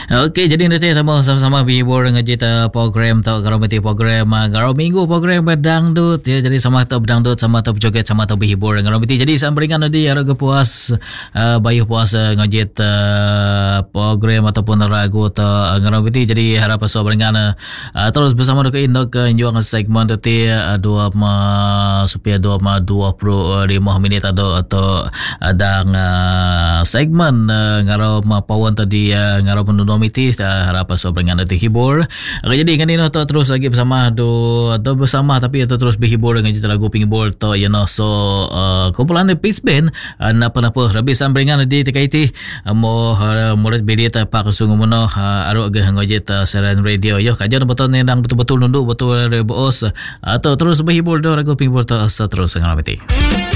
Okey, jadi nanti sama-sama berhibur dengan cerita program atau garomiti program garau minggu program berdangdut ya. Jadi sama atau berdangdut, sama atau berjoget, sama atau berhibur dengan garomiti. Jadi sambringan tadi harga puas bayuh puas ngajit program ataupun lagu atau garomiti. Jadi harap sambringan terus bersama dengan Indok juang segmen tadi 25 minit atau adang segmen ngaro pawon tadi ngaro pendomiti harap sobrengan nanti hibur. Jadi kan ini terus lagi bersama atau bersama tapi atau terus berhibur dengan cerita lagu penghibur to so kumpulan Peace Band napa-napa lebih sambringan di TKIT mo murid belit pak sungu mono aro ge ngojit siaran radio yo kajian betul nendang betul-betul nunduk betul bos atau terus berhibur do lagu penghibur to terus ngamati.